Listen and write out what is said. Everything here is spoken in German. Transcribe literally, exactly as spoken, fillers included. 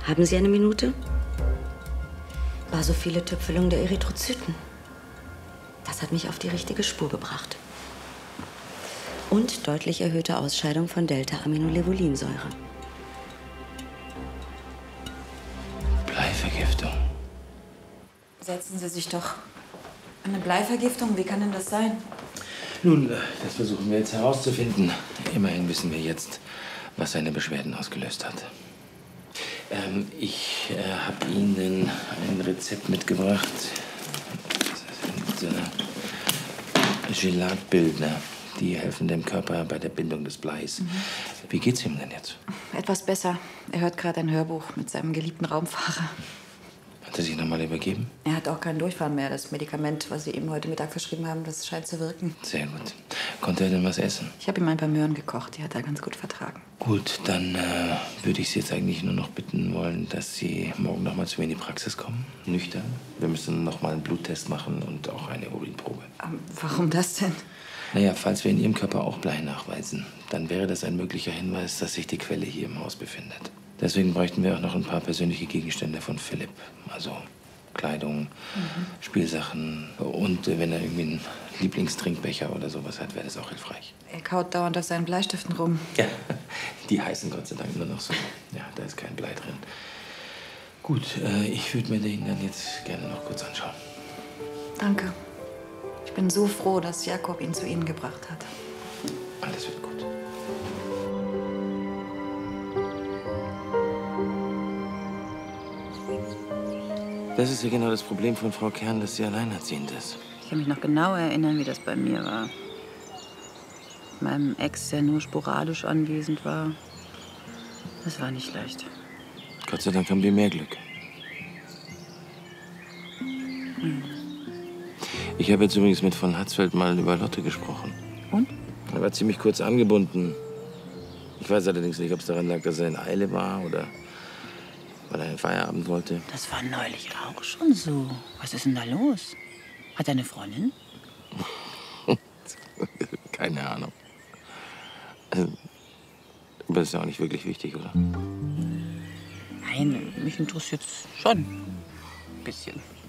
Haben Sie eine Minute? Basophile-Tüpfelung der Erythrozyten. Das hat mich auf die richtige Spur gebracht. Und deutlich erhöhte Ausscheidung von Delta-Aminolevulinsäure. Bleivergiftung. Setzen Sie sich doch. Eine Bleivergiftung, wie kann denn das sein? Nun, das versuchen wir jetzt herauszufinden. Immerhin wissen wir jetzt, was seine Beschwerden ausgelöst hat. Ähm, ich äh, habe Ihnen ein Rezept mitgebracht. Das sind äh, Gelatbildner. Die helfen dem Körper bei der Bindung des Bleis. Mhm. Wie geht's ihm denn jetzt? Etwas besser. Er hört gerade ein Hörbuch mit seinem geliebten Raumfahrer. Hat er sich noch mal übergeben? Er hat auch keinen Durchfall mehr. Das Medikament, was Sie ihm heute Mittag verschrieben haben, das scheint zu wirken. Sehr gut. Konnte er denn was essen? Ich habe ihm ein paar Möhren gekocht. Die hat er ganz gut vertragen. Gut, dann äh, würde ich Sie jetzt eigentlich nur noch bitten wollen, dass Sie morgen noch mal zu mir in die Praxis kommen. Nüchtern. Wir müssen noch mal einen Bluttest machen und auch eine Urinprobe. Ähm, warum das denn? Naja, falls wir in Ihrem Körper auch Blei nachweisen, dann wäre das ein möglicher Hinweis, dass sich die Quelle hier im Haus befindet. Deswegen bräuchten wir auch noch ein paar persönliche Gegenstände von Philipp. Also Kleidung, mhm. Spielsachen und äh, wenn er irgendwie einen Lieblingstrinkbecher oder sowas hat, wäre das auch hilfreich. Er kaut dauernd auf seinen Bleistiften rum. Ja, die heißen Gott sei Dank nur noch so. Ja, da ist kein Blei drin. Gut, äh, ich würde mir den dann jetzt gerne noch kurz anschauen. Danke. Ich bin so froh, dass Jakob ihn zu Ihnen gebracht hat. Alles wird gut. Das ist ja genau das Problem von Frau Kern, dass sie alleinerziehend ist. Ich kann mich noch genau erinnern, wie das bei mir war. Mit meinem Ex, der nur sporadisch anwesend war. Das war nicht leicht. Gott sei Dank haben wir mehr Glück. Hm. Ich habe jetzt übrigens mit von Hatzfeld mal über Lotte gesprochen. Und? Er war ziemlich kurz angebunden. Ich weiß allerdings nicht, ob es daran lag, dass er in Eile war oder weil er einen Feierabend wollte. Das war neulich auch schon so. Was ist denn da los? Hat er eine Freundin? Keine Ahnung. Also, aber das ist ja auch nicht wirklich wichtig, oder? Nein, mich interessiert es schon. Ein bisschen.